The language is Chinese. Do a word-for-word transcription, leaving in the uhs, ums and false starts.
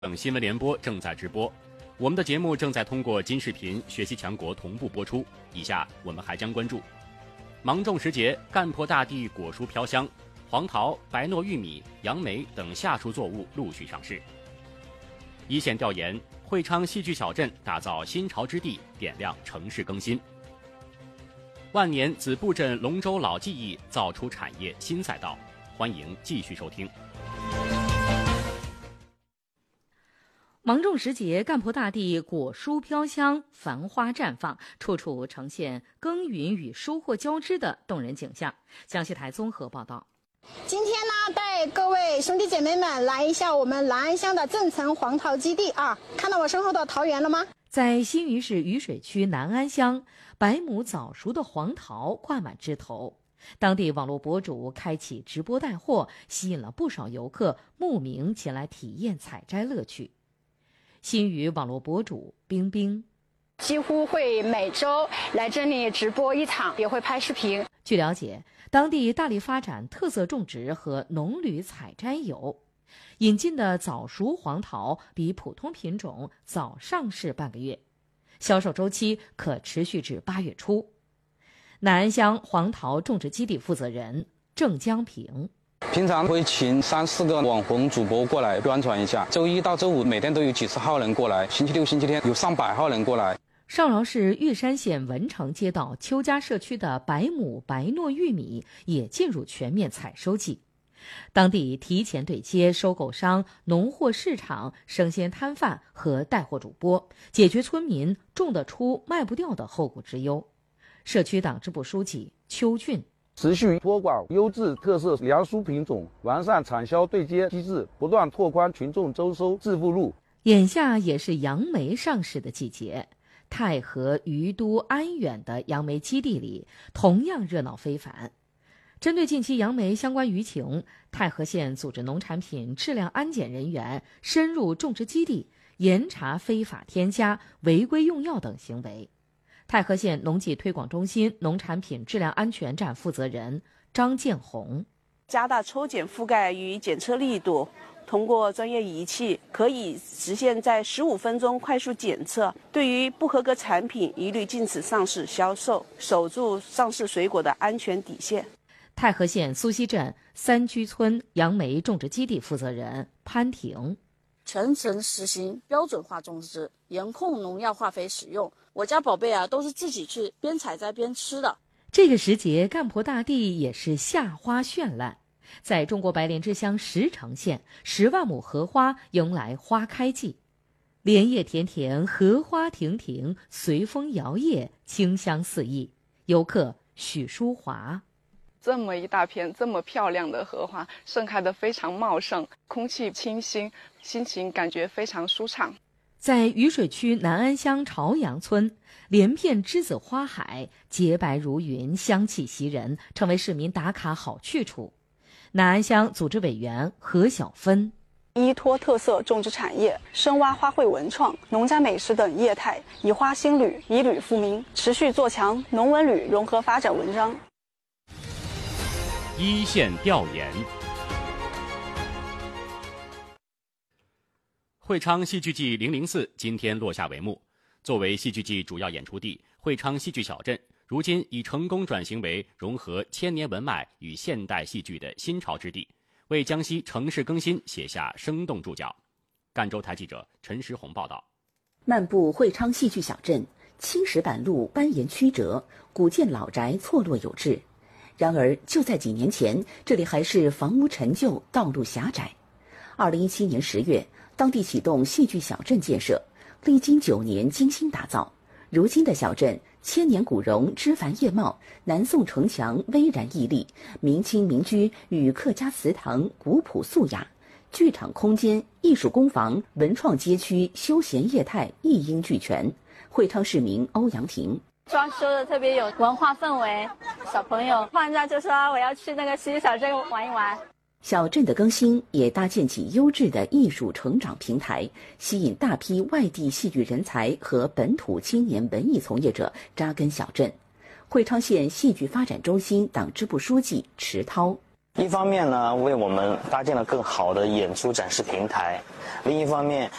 等新闻联播正在直播，我们的节目正在通过金视频、学习强国同步播出。以下我们还将关注：芒种时节，干坡大地果蔬飘香，黄桃、白糯玉米、杨梅等夏蔬作物陆续上市。一线调研：会昌戏剧小镇打造新潮之地，点亮城市更新。万年子布镇龙舟老技艺造出产业新赛道。欢迎继续收听。 芒种时节，干坡大地果蔬飘香，繁花绽放，处处呈现耕耘与收获交织的动人景象。江西台综合报道。 今天呢，带各位兄弟姐妹们来一下我们南安乡的正层黄桃基地啊！看到我身后的桃园了吗？ 在新余市雨水区南安乡，百亩早熟的黄桃挂满枝头。当地网络博主开启直播带货，吸引了不少游客慕名前来体验采摘乐趣。新余网络博主冰冰几乎会每周来这里直播一场，也会拍视频。 据了解，当地大力发展特色种植和农旅采摘游，引进的早熟黄桃比普通品种早上市半个月，销售周期可持续至八月初。南安乡黄桃种植基地负责人郑江平。 平常会请三四个网红主播过来宣传一下，周一到周五每天都有几十号人过来，星期六、星期天有上百号人过来。 上饶市玉山县文城街道邱家社区的百亩白糯玉米也进入全面采收季，当地提前对接收购商、农货市场、生鲜摊贩和带货主播，解决村民种得出卖不掉的后顾之忧。社区党支部书记邱俊。 持续托管优质特色粮蔬品种，完善产销对接机制，不断拓宽群众周收致富路。 眼下也是杨梅上市的季节，太和、于都、安远的杨梅基地里同样热闹非凡。针对近期杨梅相关舆情，太和县组织农产品质量安检人员深入种植基地，严查非法添加、违规用药等行为。太和县农技推广中心农产品质量安全站负责人张建红： 加大抽检覆盖与检测力度，通过专业仪器可以实现在十五分钟快速检测，对于不合格产品一律禁止上市销售，守住上市水果的安全底线。 太和县苏溪镇三居村杨梅种植基地负责人潘婷： 全程实行标准化种植，严控农药化肥使用。我家宝贝啊，都是自己去边采摘边吃的。 这个时节，干坡大地也是夏花绚烂。在中国白莲之乡石城县，十万亩荷花迎来花开季，莲叶田田，荷花亭亭，随风摇曳，清香四溢。游客许淑华： 这么一大片这么漂亮的荷花，盛开得非常茂盛，空气清新，心情感觉非常舒畅。 在雨水区南安乡朝阳村，连片栀子花海洁白如云，香气袭人，成为市民打卡好去处。南安乡组织委员何小芬： 依托特色种植产业，深挖花卉文创、农家美食等业态，以花兴旅，以旅复民，持续做强农文旅融合发展文章。 一线调研。会昌戏剧季零零四今天落下帷幕。作为戏剧季主要演出地，会昌戏剧小镇如今已成功转型为融合千年文脉与现代戏剧的新潮之地，为江西城市更新写下生动注脚。赣州台记者陈石红报道。 漫步会昌戏剧小镇，青石板路蜿蜒曲折，古建老宅错落有致。然而就在几年前，这里还是房屋陈旧，道路狭窄。二零一七年十月，当地启动戏剧小镇建设，历经九年精心打造。如今的小镇，千年古榕枝繁叶茂，南宋城墙巍然屹立，明清民居与客家祠堂古朴素雅，剧场空间、艺术工坊、文创街区、休闲业态一应俱全。会昌市民欧阳婷： 装修的特别有文化氛围，小朋友放假就说我要去那个戏剧小镇玩一玩。 小镇的更新也搭建起优质的艺术成长平台，吸引大批外地戏剧人才和本土青年文艺从业者扎根小镇。会昌县戏剧发展中心党支部书记池涛： 一方面呢，为我们搭建了更好的演出展示平台；另一方面，